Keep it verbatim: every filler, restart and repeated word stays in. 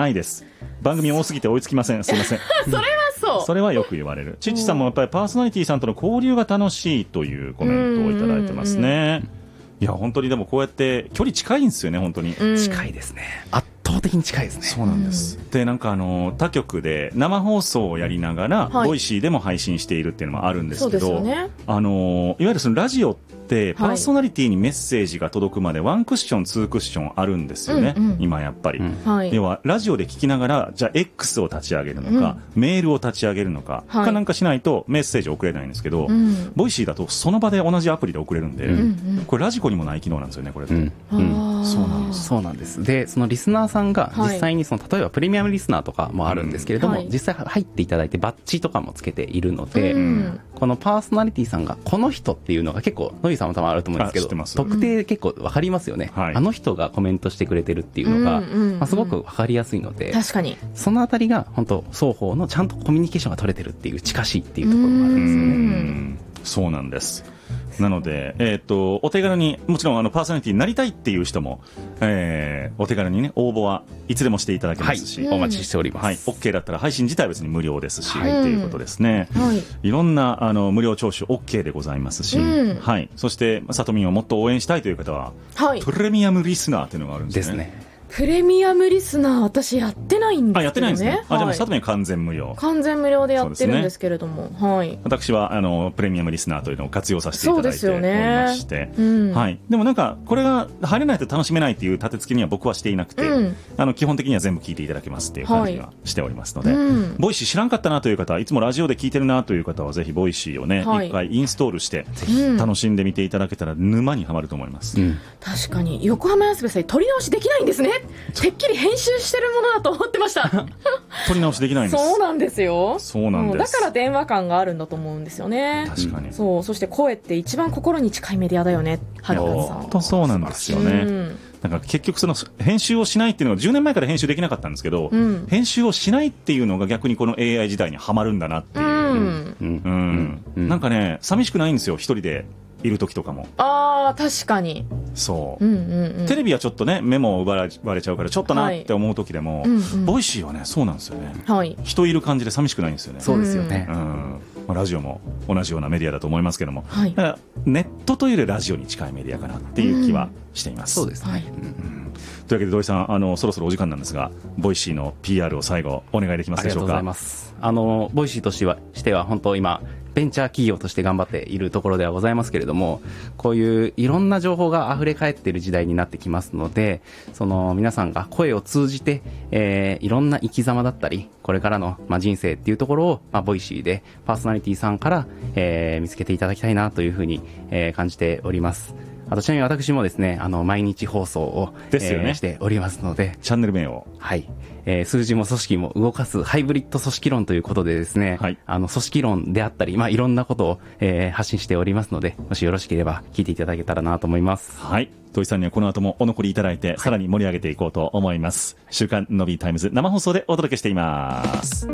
ないです。番組多すぎて追いつきません。すいませんそれはそうそれはよく言われる。チッチさんもやっぱりパーソナリティさんとの交流が楽しいというコメントをいただいてますね。いや本当にでもこうやって距離近いんですよね。本当に近いですね。圧倒的に近いですね。 そうなんです、うん、でなんかあの他局で生放送をやりながら、はい、ボイシーでも配信しているっていうのもあるんですけど、そうですよね、あのいわゆるそのラジオってパーソナリティにメッセージが届くまでワンクッションツークッションあるんですよね、うんうん、今やっぱり、うん、要はラジオで聞きながらじゃあ X を立ち上げるのか、うん、メールを立ち上げるのか、はい、かなんかしないとメッセージ送れないんですけど、うん、ボイシーだとその場で同じアプリで送れるんで、うんうん、これラジコにもない機能なんですよねこれって、うんうん、そうなんです。 そうなんです。でそのリスナーさんが実際にその例えばプレミアムリスナーとかもあるんですけれども、うんはい、実際入っていただいてバッジとかもつけているので、うん、このパーソナリティさんがこの人っていうのが結構ノイさんも多分あると思うんですけど特定結構分かりますよね、うん、あの人がコメントしてくれてるっていうのが、うんうんうんまあ、すごく分かりやすいので確かにそのあたりが本当双方のちゃんとコミュニケーションが取れてるっていう近しいっていうところがあるんですよね。 うんそうなんです。なので、えー、とお手軽にもちろんあのパーソナリティになりたいっていう人も、えー、お手軽に、ね、応募はいつでもしていただけますし、 はい、お待ちしております、 はい、OK だったら配信自体は別に無料ですし、はい、ということですね、はい、いろんなあの無料聴取 OK でございますし、うんはい、そしてさとみんをもっと応援したいという方は、はい、プレミアムリスナーというのがあるんですね。 ですね。 プレミアムリスナー私やってないんですけどね。 あやってないんですね、はい、あじゃあもうさとみんは完全無料完全無料でやってるんですけれども、ねはい、 私はあのプレミアムリスナーというのを活用させていただいておりまして、で、ねうんはい、でもなんかこれが入れないと楽しめないという立て付けには僕はしていなくて、うん、あの基本的には全部聞いていただけますっていう感じにはしておりますので、はいうん、ボイシー知らんかったなという方いつもラジオで聞いてるなという方はぜひボイシーをね、はい、一回インストールして楽しんでみていただけたら沼にはまると思います、うん、 確かに横浜安部さん撮り直しできないんですね。てっきり編集してるものだと思ってました撮り直しできないんです。 そうなんですよ。 そうなんです。 だから電話感があるんだと思うんですよね。 確かに、うん、 そうそして声って一番心に近いメディアだよね。はるかさん本当そうなんですよね、うん、なんか結局その編集をしないっていうのがじゅうねんまえから編集できなかったんですけど、うん、編集をしないっていうのが逆にこの エーアイ 時代にはまるんだなっていう、うんうんうん、なんかね寂しくないんですよ一人でいる時とかも。 あー確かにそう、うんうんうん、テレビはちょっとねメモを奪われちゃうからちょっとなって思う時でも、はいうんうん、ボイシーはねそうなんですよね、はい、人いる感じで寂しくないんですよね。 そうですよね、 うんまあ、ラジオも同じようなメディアだと思いますけども、はい、だからネットというよりラジオに近いメディアかなっていう気はしています、 うん、そうですね、はいうん、 というわけで土井さんあのそろそろお時間なんですがボイシーの ピーアール を最後お願いできますでしょうか。 ありがとうございます。あのボイシーとしては、しては本当今ベンチャー企業として頑張っているところではございますけれども、こういういろんな情報があふれ返っている時代になってきますので、その皆さんが声を通じて、えー、いろんな生き様だったりこれからの、まあ、人生っていうところを、まあ、ボイシーでパーソナリティさんから、えー、見つけていただきたいなというふうに、えー、感じております。あとちなみに私もですねあの毎日放送をですよね、えー、しておりますので、 チャンネル名をはい、えー、数字も組織も動かすハイブリッド組織論ということでですね、はい、あの組織論であったり、まあ、いろんなことを、えー、発信しておりますので、もしよろしければ聞いていただけたらなと思います。 はい、土井さんにはこの後もお残りいただいて、はい、さらに盛り上げていこうと思います。週刊のびタイムズ生放送でお届けしています。